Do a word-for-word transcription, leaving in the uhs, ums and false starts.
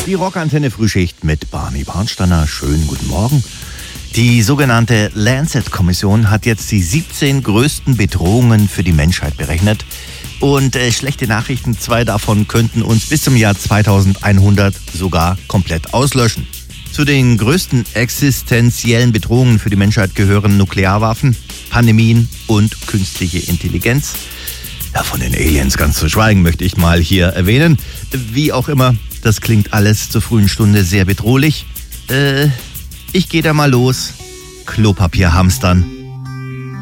Die Rockantenne Frühschicht mit Barney Barnsteiner. Schönen guten Morgen. Die sogenannte Lancet-Kommission hat jetzt die siebzehn größten Bedrohungen für die Menschheit berechnet. Und äh, schlechte Nachrichten, zwei davon könnten uns bis zum Jahr zweitausendeinhundert sogar komplett auslöschen. Zu den größten existenziellen Bedrohungen für die Menschheit gehören Nuklearwaffen, Pandemien und künstliche Intelligenz. Ja, von den Aliens ganz zu schweigen, möchte ich mal hier erwähnen. Wie auch immer, das klingt alles zur frühen Stunde sehr bedrohlich. Äh, ich gehe da mal los. Klopapier hamstern.